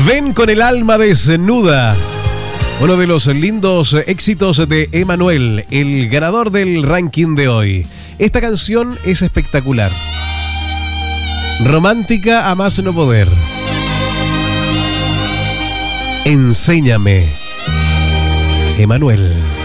Ven con el alma desnuda. Uno de los lindos éxitos de Emmanuel, el ganador del ranking de hoy. Esta canción es espectacular. Romántica a más no poder. Enséñame, Emmanuel.